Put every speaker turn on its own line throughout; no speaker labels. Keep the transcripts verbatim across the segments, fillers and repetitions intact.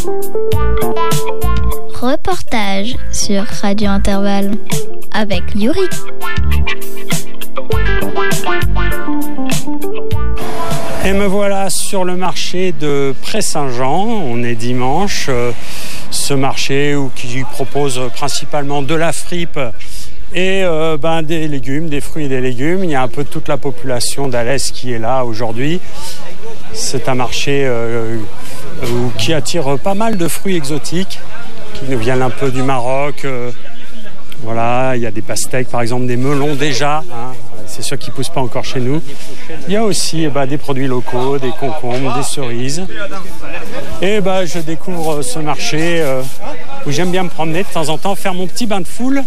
Reportage sur Radio Intervalle avec Yuri.
Et me voilà sur le marché de Pré-Saint-Jean. On est dimanche. Ce marché où, qui propose principalement de la fripe et euh, ben, des légumes, des fruits et des légumes. Il y a un peu toute la population d'Alès qui est là aujourd'hui. C'est un marché euh, où, qui attire pas mal de fruits exotiques qui nous viennent un peu du Maroc. Euh, voilà, il y a des pastèques, par exemple, des melons déjà. Hein. C'est sûr qu'ils ne poussent pas encore chez nous. Il y a aussi eh ben, des produits locaux, des concombres, des cerises. Et ben, je découvre ce marché euh, où j'aime bien me promener de temps en temps, faire mon petit bain de foule.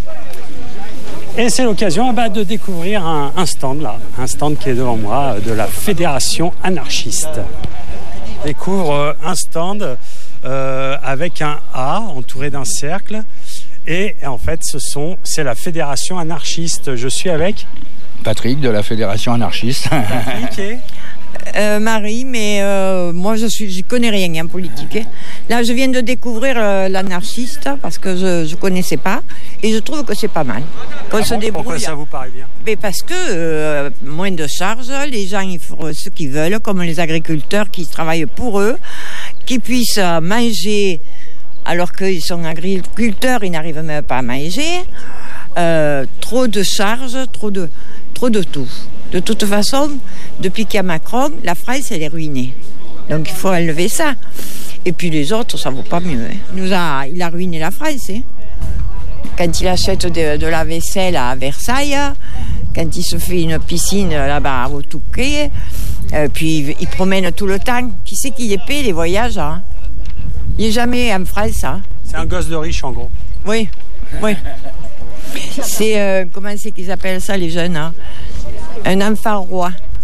Et c'est l'occasion eh ben, de découvrir un, un stand là, un stand qui est devant moi de la Fédération anarchiste. Je découvre euh, un stand euh, avec un A entouré d'un cercle. Et en fait, ce sont, c'est la Fédération anarchiste. Je suis avec
Patrick de la Fédération anarchiste.
Patrick et
euh, Marie, mais euh, moi je suis, je connais rien en politique. Hein. Là, je viens de découvrir euh, l'anarchiste parce que je ne connaissais pas et je trouve que c'est pas mal. Qu'on
ah
se
bon,
débrouille. Pourquoi
ça vous paraît bien?
Mais parce que euh, moins de charges, les gens ils font ce qu'ils veulent, comme les agriculteurs qui travaillent pour eux, qui puissent manger. Alors qu'ils sont agriculteurs, ils n'arrivent même pas à manger. Euh, trop de charges, trop de, trop de tout. De toute façon, depuis qu'il y a Macron, la fraise, elle est ruinée. Donc il faut enlever ça. Et puis les autres, ça ne vaut pas mieux. Hein. Il, nous a, il a ruiné la fraise. Hein. Quand il achète de, de la vaisselle à Versailles, quand il se fait une piscine là-bas au Touquet, euh, puis il, il promène tout le temps. Qui c'est qui les paie les voyages hein? Il n'est jamais en fraise, ça.
C'est un gosse de riche, en gros.
Oui, oui. C'est, euh, comment c'est qu'ils appellent ça, les jeunes hein? Un enfant roi.